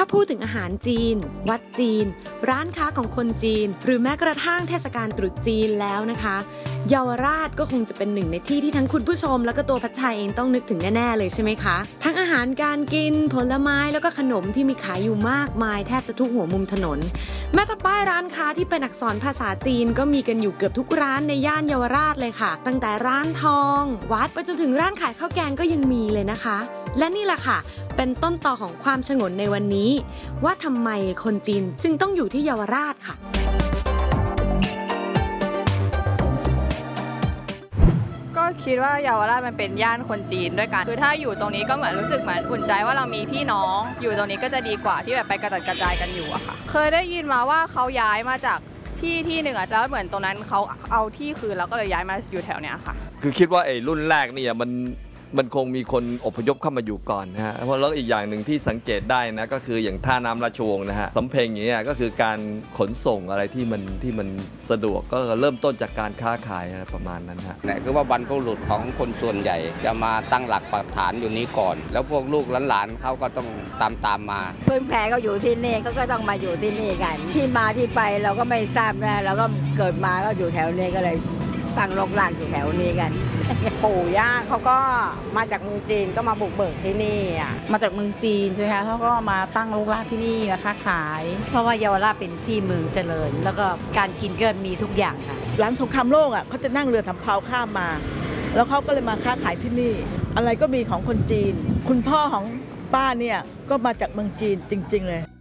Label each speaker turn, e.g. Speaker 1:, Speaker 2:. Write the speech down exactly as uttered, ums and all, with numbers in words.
Speaker 1: าพูดถึงอาหารจีนวัดจีนร้านค้าของคนจีนหรือแม้กระทั่งเทศกาลตรุษจีนแล้วนะคะเยาวราชก็คงจะเป็นหนึ่งในที่ที่ทั้งคุณผู้ชมแล้วก็ตัวพัชชัยเองต้องนึกถึงแน่ๆเลยใช่ไหมคะทั้งอาหารการกินผลไม้แล้วก็ขนมที่มีขายอยู่มากมายแทบจะทุกหัวมุมถนนแม้แต่ป้ายร้านค้าที่เป็นอักษรภาษาจีนก็มีกันอยู่เกือบทุกร้านในย่านเยาวราชเลยค่ะตั้งแต่ร้านทองวัดไปจนถึงร้านขายข้าวแกงก็ยังมีเลยนะคะและนี่แหละค่ะเป็นต้นตอของความฉงนในวันนี้ว่าทำไมคนจีนจึงต้องอยู่ที่เยาวราชค่ะ
Speaker 2: ก็คิดว่าเยาวราชมันเป็นย่านคนจีนด้วยกันคือถ้าอยู่ตรงนี้ก็เหมือนรู้สึกเหมือนอุ่นใจว่าเรามีพี่น้องอยู่ตรงนี้ก็จะดีกว่าที่แบบไปกระจัดกระจายกันอยู่อะค่ะเคยได้ยินมาว่าเขาย้ายมาจากที่ที่หนึ่งอะแล้วเหมือนตรงนั้นเขาเอาที่คืนแล้วก็เลยย้ายมาอยู่แถวเนี้ยค่ะ
Speaker 3: คือคิดว่าไอ้รุ่นแรกเนี่ยมันมันคงมีคนอพยพเข้ามาอยู่ก่อนนะฮะเพราะแล้วอีกอย่างหนึ่งที่สังเกตได้นะก็คืออย่างท่าน้ำราชวงศ์นะฮะสำเพ็งอย่างเงี้ยก็คือการขนส่งอะไรที่มันที่มันสะดวกก็เริ่มต้นจากการค้าขายประมาณนั้นฮะ
Speaker 4: เนี่ยคือว่าบรรพบุรุษของคนส่วนใหญ่จะมาตั้งหลักปักฐานอยู่นี้ก่อนแล้วพวกลูกหลานๆเขาก็ต้องตามตามมา
Speaker 5: เพื่อนแพรเขาอยู่ที่นี่ก็ก็ต้องมาอยู่ที่นี่กันที่มาที่ไปเราก็ไม่ทราบนะเราก็เกิดมาก็อยู่แถวนี้ก็เลยตั้งรกรากอยู่แถวนี้กัน
Speaker 6: ปู่ย่าเขาก็มาจากเมืองจีนก็มาบุกเบิกที่นี่อ่ะมาจากเมืองจีนใช่ไหมคะเขาก็มาตั้งรกรากที่นี่มาค้าขาย
Speaker 5: เพราะว่าเยาวราชเป็นที่เมืองเจริญแล้วก็การกินก็มีทุกอย่างค่ะ
Speaker 7: หลังสงครามโลกอ่ะเขาจะนั่งเรือสำเภาข้ามมาแล้วเขาก็เลยมาค้าขายที่นี่อะไรก็มีของคนจีนคุณพ่อของป้าเนี่ยก็มาจากเมืองจีนจริงๆเลย